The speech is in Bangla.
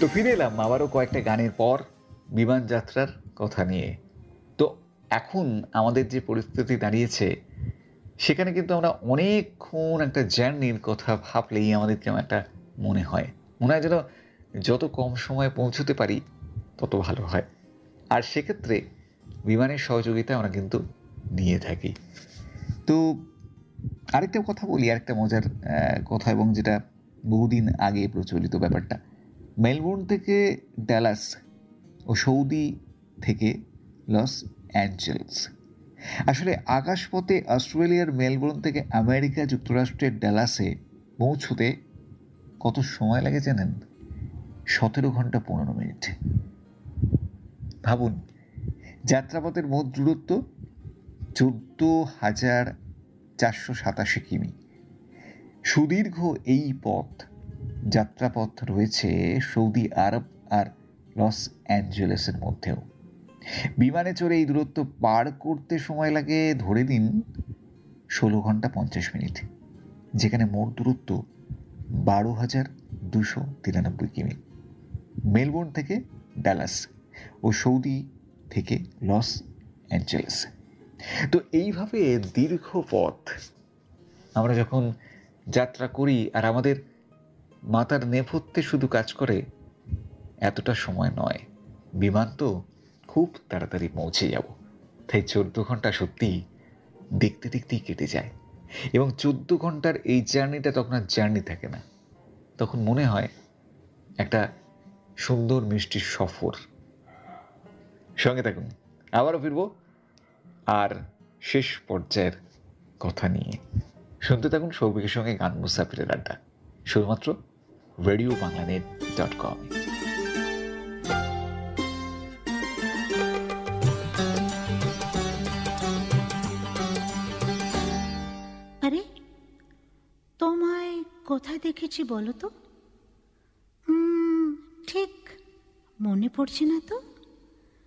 তো ফিরে এলাম আবারও কয়েকটা গানের পর বিমান যাত্রার কথা নিয়ে। তো এখন আমাদের যে পরিস্থিতি দাঁড়িয়েছে সেখানে কিন্তু আমরা অনেকক্ষণ একটা জার্নির কথা ভাবলেই আমাদের কেমন একটা মনে হয় যেন যত কম সময়ে পৌঁছতে পারি তত ভালো হয়। আর সেক্ষেত্রে বিমানের সহযোগিতা আমরা কিন্তু নিয়ে থাকি। তো আরেকটা কথা বলি, আরেকটা মজার কথা, এবং যেটা বহুদিন আগে প্রচলিত ব্যাপারটা, মেলবোর্ন থেকে ডালাস ও সৌদি থেকে লস অ্যাঞ্জেলস। আসলে আকাশপথে অস্ট্রেলিয়ার মেলবোর্ন থেকে আমেরিকা যুক্তরাষ্ট্রের ডালাসে পৌঁছতে কত সময় লাগে জানেন? 17 ঘন্টা 15 মিনিট। ভাবুন, যাত্রাপথের মোট দূরত্ব 14,487 কিমি। সুদীর্ঘ এই পথ, যাত্রাপথ রয়েছে সৌদি আরব আর লস অ্যাঞ্জেলেসের মধ্যেও। বিমানে চড়ে এই দূরত্ব পার করতে সময় লাগে ধরে দিন 16 ঘন্টা 50 মিনিট, যেখানে মোট দূরত্ব 12,293 কিমি। মেলবোর্ন থেকে ডালাস ও সৌদি থেকে লস অ্যাঞ্জেলেস। তো এইভাবে দীর্ঘ পথ আমরা যখন যাত্রা করি আর আমাদের মাথার নেপথ্যে শুধু কাজ করে এতটা সময় নয়, বিমান তো খুব তাড়াতাড়ি পৌঁছে যাব। তাই 14 ঘন্টা সত্যিই দেখতে দেখতেই কেটে যায়। এবং 14 ঘন্টার এই জার্নিটা তখন আর জার্নি থাকে না, তখন মনে হয় একটা সুন্দর মিষ্টি সফর। সঙ্গে থাকুন, আবারও ফিরবো আর শেষ পর্যায়ের কথা নিয়ে। শুনতে থাকুন সৌভিকের সঙ্গে গান মুসাফিরের আড্ডা, শুধুমাত্র RadioBanglaNet.com। আরে, তোমায় কোথায় দেখেছি বলো তো? ঠিক মনে পড়ছে না তো।